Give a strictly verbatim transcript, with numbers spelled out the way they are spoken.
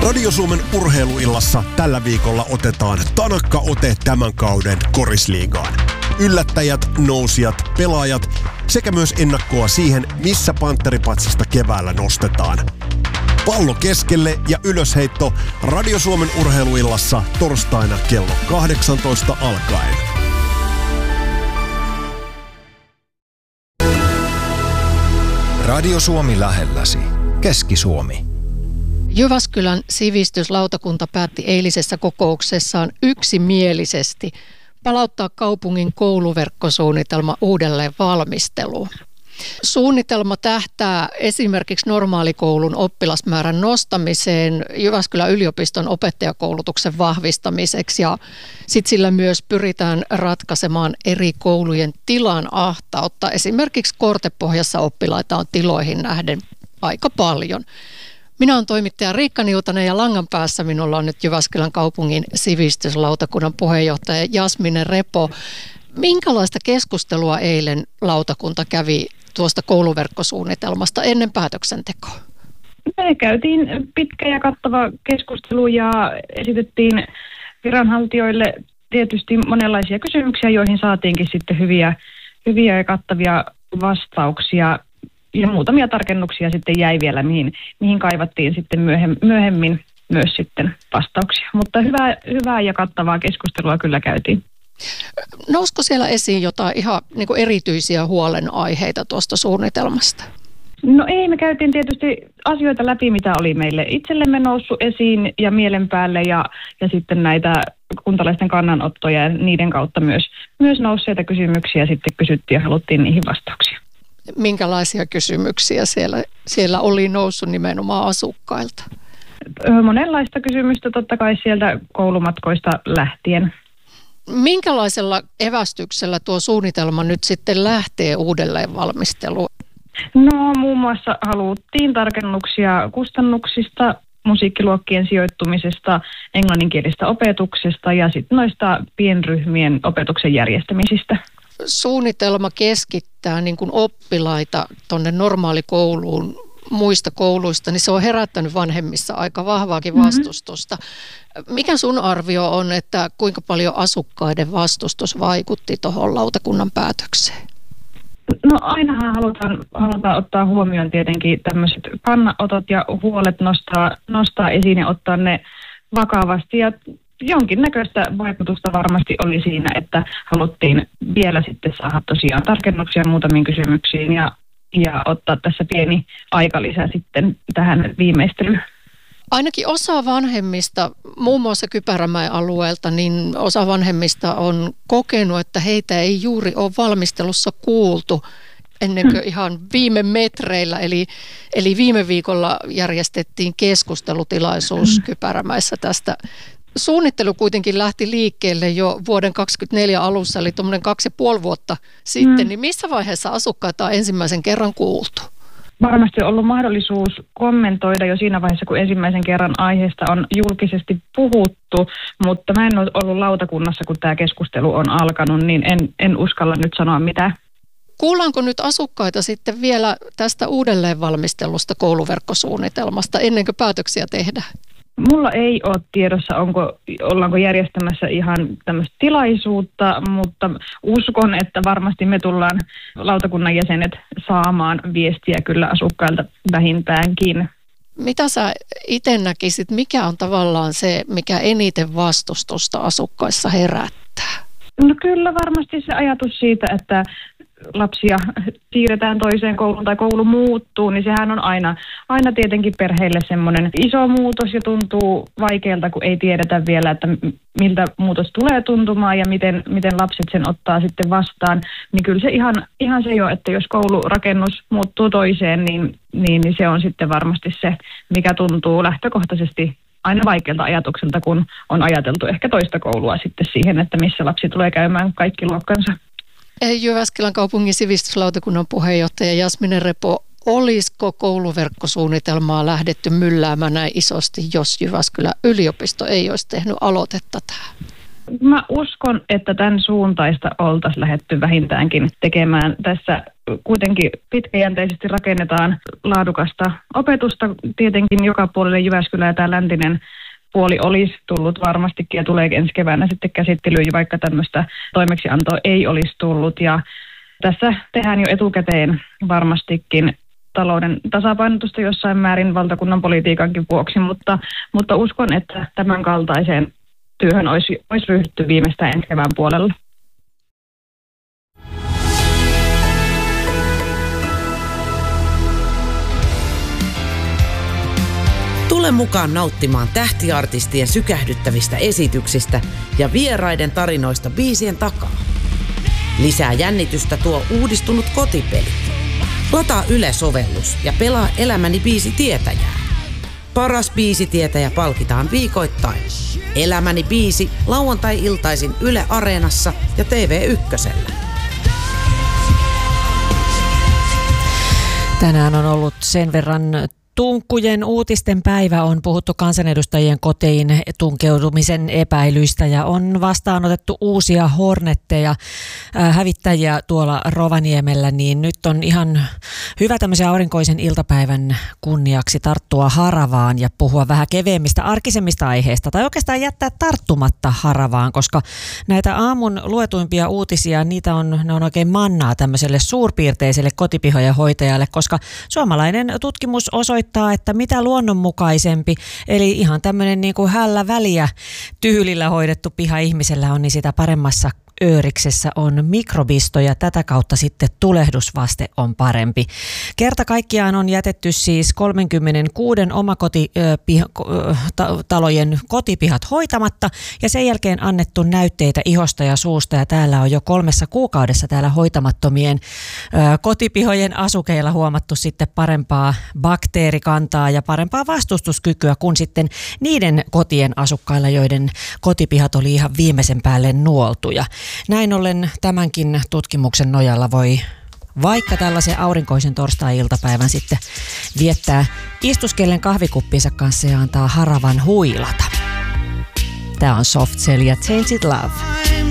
Radio Suomen urheiluillassa tällä viikolla otetaan tanakka ote tämän kauden korisliigaan. Yllättäjät, nousijat, pelaajat sekä myös ennakkoa siihen, missä Pantteripatsasta keväällä nostetaan. Pallo keskelle ja ylösheitto Radio Suomen urheiluillassa torstaina kello kahdeksantoista alkaen. Radio Suomi lähelläsi. Keski-Suomi. Jyväskylän sivistyslautakunta päätti eilisessä kokouksessaan yksimielisesti palauttaa kaupungin kouluverkkosuunnitelma uudelleen valmisteluun. Suunnitelma tähtää esimerkiksi normaalikoulun oppilasmäärän nostamiseen, Jyväskylän yliopiston opettajakoulutuksen vahvistamiseksi ja sitten sillä myös pyritään ratkaisemaan eri koulujen tilan ahtautta. Esimerkiksi Kortepohjassa oppilaita on tiloihin nähden aika paljon. Minä olen toimittaja Riikka Niutanen ja langan päässä minulla on nyt Jyväskylän kaupungin sivistyslautakunnan puheenjohtaja Jasmine Repo. Minkälaista keskustelua eilen lautakunta kävi tuosta kouluverkkosuunnitelmasta ennen päätöksentekoa? Me käytiin pitkä ja kattava keskustelu ja esitettiin viranhaltijoille tietysti monenlaisia kysymyksiä, joihin saatiinkin sitten hyviä, hyviä ja kattavia vastauksia. Ja muutamia tarkennuksia sitten jäi vielä, mihin, mihin kaivattiin sitten myöhemmin myös sitten vastauksia. Mutta hyvää, hyvää ja kattavaa keskustelua kyllä käytiin. Nousko siellä esiin jotain ihan niin kuin erityisiä huolenaiheita tuosta suunnitelmasta? No ei, me käytiin tietysti asioita läpi, mitä oli meille itsellemme noussut esiin ja mielen päälle ja, ja sitten näitä kuntalaisten kannanottoja ja niiden kautta myös, myös nousseita kysymyksiä sitten kysyttiin ja haluttiin niihin vastauksia. Minkälaisia kysymyksiä siellä, siellä oli noussut nimenomaan asukkailta? Monenlaista kysymystä totta kai sieltä koulumatkoista lähtien. Minkälaisella evästyksellä tuo suunnitelma nyt sitten lähtee uudelleen valmisteluun? No muun muassa haluttiin tarkennuksia kustannuksista, musiikkiluokkien sijoittumisesta, englanninkielistä opetuksesta ja sitten noista pienryhmien opetuksen järjestämisistä. Suunnitelma keskittää niin kuin oppilaita tuonne normaalikouluun muista kouluista, niin se on herättänyt vanhemmissa aika vahvaakin vastustusta. Mm-hmm. Mikä sun arvio on, että kuinka paljon asukkaiden vastustus vaikutti tuohon lautakunnan päätökseen? No ainahan halutaan, halutaan ottaa huomioon tietenkin tämmöiset kannanotot ja huolet nostaa, nostaa esiin ja ottaa ne vakavasti ja jonkinnäköistä vaikutusta varmasti oli siinä, että haluttiin vielä sitten saada tosiaan tarkennuksia muutamiin kysymyksiin ja, ja ottaa tässä pieni aikalisä sitten tähän viimeistelyyn. Ainakin osa vanhemmista, muun muassa Kypärämäen alueelta, niin osa vanhemmista on kokenut, että heitä ei juuri ole valmistelussa kuultu ennen kuin ihan viime metreillä. Eli, eli viime viikolla järjestettiin keskustelutilaisuus Kypärämäessä tästä. Suunnittelu kuitenkin lähti liikkeelle jo vuoden kaksikymmentäneljä alussa, eli tuommoinen kaksi ja puoli vuotta sitten. Mm. Niin missä vaiheessa asukkaita on ensimmäisen kerran kuultu? Varmasti on ollut mahdollisuus kommentoida jo siinä vaiheessa, kun ensimmäisen kerran aiheesta on julkisesti puhuttu, mutta mä en ole ollut lautakunnassa, kun tämä keskustelu on alkanut, niin en, en uskalla nyt sanoa mitään. Kuullaanko nyt asukkaita sitten vielä tästä uudelleenvalmistelusta kouluverkkosuunnitelmasta ennen kuin päätöksiä tehdään? Mulla ei ole tiedossa, onko, ollaanko järjestämässä ihan tämmöistä tilaisuutta, mutta uskon, että varmasti me tullaan lautakunnan jäsenet saamaan viestiä kyllä asukkailta vähintäänkin. Mitä sä itse näkisit, mikä on tavallaan se, mikä eniten vastustusta asukkaissa herättää? No kyllä varmasti se ajatus siitä, että lapsia siirretään toiseen kouluun tai koulu muuttuu, niin sehän on aina, aina tietenkin perheille semmoinen iso muutos ja tuntuu vaikealta, kun ei tiedetä vielä, että miltä muutos tulee tuntumaan ja miten, miten lapset sen ottaa sitten vastaan. Niin kyllä se ihan, ihan se jo, että jos koulurakennus muuttuu toiseen, niin, niin, niin se on sitten varmasti se, mikä tuntuu lähtökohtaisesti aina vaikealta ajatukselta, kun on ajateltu ehkä toista koulua sitten siihen, että missä lapsi tulee käymään kaikki luokkansa. Jyväskylän kaupungin sivistyslautakunnan puheenjohtaja Jasmine Repo, olisiko kouluverkkosuunnitelmaa lähdetty mylläämään näin isosti, jos Jyväskylän yliopisto ei olisi tehnyt aloitetta tähän? Mä uskon, että tämän suuntaista oltaisiin lähdetty vähintäänkin tekemään. Tässä kuitenkin pitkäjänteisesti rakennetaan laadukasta opetusta. Tietenkin joka puolelle Jyväskylä ja tämä läntinen puoli olisi tullut varmastikin ja tulee ensi keväänä sitten käsittelyyn, vaikka tämmöistä toimeksiantoa ei olisi tullut. Ja tässä tehdään jo etukäteen varmastikin talouden tasapainotusta jossain määrin valtakunnan politiikankin vuoksi, mutta, mutta uskon, että tämän kaltaiseen työhön olisi, olisi ryhdytty viimeistään ensi kevään puolella. Tule mukaan nauttimaan tähtiartistien sykähdyttävistä esityksistä ja vieraiden tarinoista biisien takaa. Lisää jännitystä tuo uudistunut kotipeli. Lataa Yle-sovellus ja pelaa Elämäni biisitietäjää. Paras biisitietäjä palkitaan viikoittain. Elämäni biisi lauantai-iltaisin Yle Areenassa ja T V ykkösellä. Tänään on ollut sen verran tunkkujen uutisten päivä, on puhuttu kansanedustajien koteihin tunkeutumisen epäilyistä ja on vastaanotettu uusia hornetteja, äh, hävittäjiä tuolla Rovaniemellä, niin nyt on ihan hyvä tämmöisen aurinkoisen iltapäivän kunniaksi tarttua haravaan ja puhua vähän keveämmistä arkisemmista aiheista tai oikeastaan jättää tarttumatta haravaan, koska näitä aamun luetuimpia uutisia, niitä on, ne on oikein mannaa tämmöiselle suurpiirteiselle kotipihojen hoitajalle, koska suomalainen tutkimus osoittaa, että mitä luonnonmukaisempi, eli ihan tämmöinen niin kuin hällä väliä tyylillä hoidettu piha ihmisellä on, niin sitä paremmassa ööriksessä on mikrobisto ja tätä kautta sitten tulehdusvaste on parempi. Kerta kaikkiaan on jätetty siis kolmekymmentäkuusi omakotitalojen kotipihat hoitamatta ja sen jälkeen annettu näytteitä ihosta ja suusta ja täällä on jo kolmessa kuukaudessa täällä hoitamattomien ö, kotipihojen asukeilla huomattu sitten parempaa bakteerikantaa ja parempaa vastustuskykyä kuin sitten niiden kotien asukkailla, joiden kotipihat oli ihan viimeisen päälle nuoltuja. Näin ollen tämänkin tutkimuksen nojalla voi vaikka tällaisen aurinkoisen torstai-iltapäivän sitten viettää istuskellen kahvikuppinsa kanssa ja antaa haravan huilata. Tämä on Soft Cell ja Tainted Love.